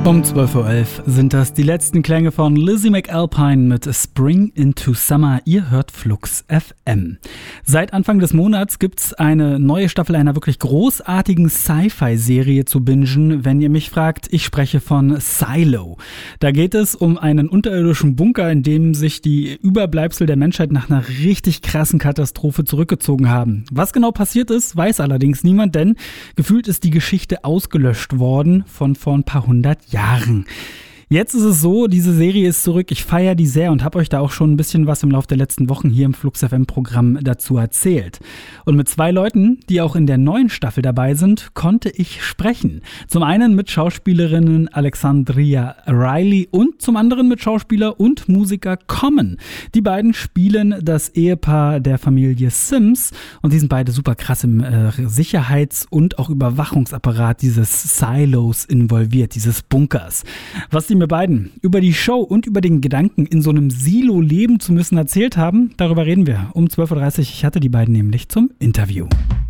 Um 12.11 Uhr sind das die letzten Klänge von Lizzie McAlpine mit Spring into Summer. Ihr hört Flux FM. Seit Anfang des Monats gibt's eine neue Staffel einer wirklich großartigen Sci-Fi-Serie zu bingen. Wenn ihr mich fragt, ich spreche von Silo. Da geht es um einen unterirdischen Bunker, in dem sich die Überbleibsel der Menschheit nach einer richtig krassen Katastrophe zurückgezogen haben. Was genau passiert ist, weiß allerdings niemand, denn gefühlt ist die Geschichte ausgelöscht worden von vor ein paar hundert Jahren. Jetzt ist es so, diese Serie ist zurück, ich feiere die sehr und habe euch da auch schon ein bisschen was im Laufe der letzten Wochen hier im Flux FM Programm dazu erzählt. Und mit zwei Leuten, die auch in der neuen Staffel dabei sind, konnte ich sprechen. Zum einen mit Schauspielerinnen Alexandria Riley und zum anderen mit Schauspieler und Musiker Common. Die beiden spielen das Ehepaar der Familie Sims und die sind beide super krass im Sicherheits- und auch Überwachungsapparat dieses Silos involviert, dieses Bunkers. Was die mir beiden über die Show und über den Gedanken, in so einem Silo leben zu müssen, erzählt haben, darüber reden wir um 12.30 Uhr. Ich hatte die beiden nämlich zum Interview.